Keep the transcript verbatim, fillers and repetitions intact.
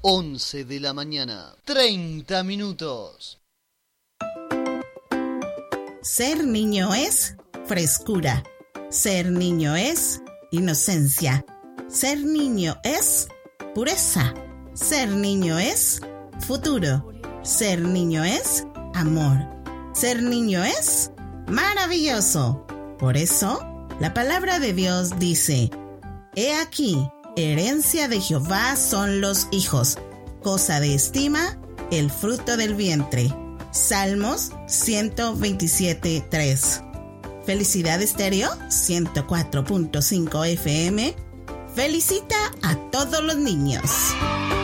once de la mañana, treinta minutos. Ser niño es frescura. Ser niño es inocencia. Ser niño es pureza. Ser niño es futuro. Ser niño es amor. Ser niño es maravilloso. Por eso, la palabra de Dios dice: He aquí, herencia de Jehová son los hijos, cosa de estima el fruto del vientre. Salmos ciento veintisiete, tres. Felicidad Estéreo ciento cuatro punto cinco F M felicita a todos los niños.